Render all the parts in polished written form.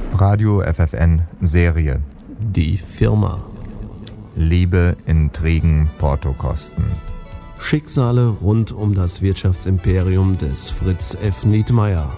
Radio FFN Serie. Die Firma. Liebe, Intrigen, Portokosten. Schicksale rund um das Wirtschaftsimperium des Fritz F. Nietmeyer.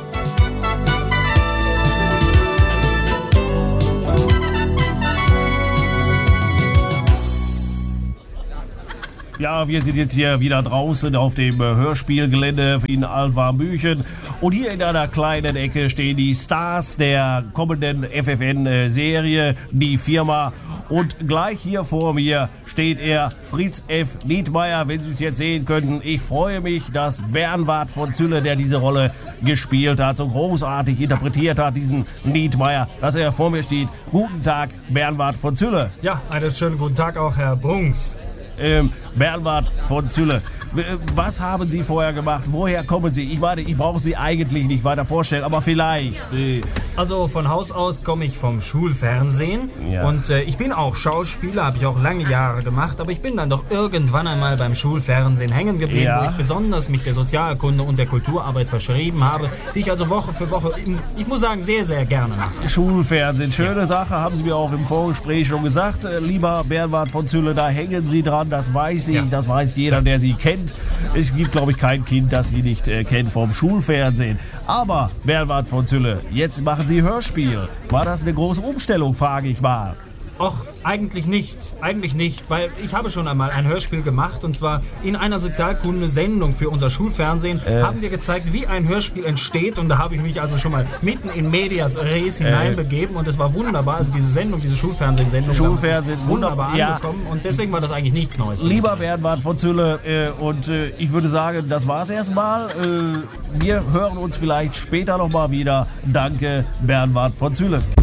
Ja, wir sind jetzt hier wieder draußen auf dem Hörspielgelände in Altwarmbüchen. Und hier in einer kleinen Ecke stehen die Stars der kommenden FFN-Serie, die Firma. Und gleich hier vor mir steht er, Fritz F. Nietmeyer, wenn Sie es jetzt sehen könnten. Ich freue mich, dass Bernward von Zülle, der diese Rolle gespielt hat, so großartig interpretiert hat, diesen Nietmeyer, dass er vor mir steht. Guten Tag, Bernward von Zülle. Ja, einen schönen guten Tag auch, Herr Bungs. Bernward von Zülle. Was haben Sie vorher gemacht? Woher kommen Sie? Ich meine, ich brauche Sie eigentlich nicht weiter vorstellen, aber vielleicht. Also von Haus aus komme ich vom Schulfernsehen. Ja. Und ich bin auch Schauspieler, habe ich auch lange Jahre gemacht, aber ich bin dann doch irgendwann einmal beim Schulfernsehen hängen geblieben, Ja. wo ich besonders mich der Sozialkunde und der Kulturarbeit verschrieben habe, die ich also Woche für Woche, ich muss sagen, sehr, sehr gerne mache. Schulfernsehen, schöne Sache, haben Sie mir auch im Vorgespräch schon gesagt. Lieber Bernward von Zülle, da hängen Sie dran, das weiß ich, Ja. das weiß jeder, der Sie kennt. Es gibt, glaube ich, kein Kind, das Sie nicht kennt vom Schulfernsehen. Aber, Bernward von Zülle, jetzt machen Sie Hörspiel. War das eine große Umstellung, frage ich mal. Och, eigentlich nicht, weil ich habe schon einmal ein Hörspiel gemacht und zwar in einer Sozialkunde-Sendung für unser Schulfernsehen haben wir gezeigt, wie ein Hörspiel entsteht und da habe ich mich also schon mal mitten in medias res hineinbegeben und es war wunderbar, also diese Sendung, diese Schulfernsehsendung, Schulfernsehen, ist wunderbar ja. angekommen und deswegen war das eigentlich nichts Neues. Lieber Bernward von Zülle, ich würde sagen, das war's erstmal. Wir hören uns vielleicht später nochmal wieder. Danke, Bernward von Zülle.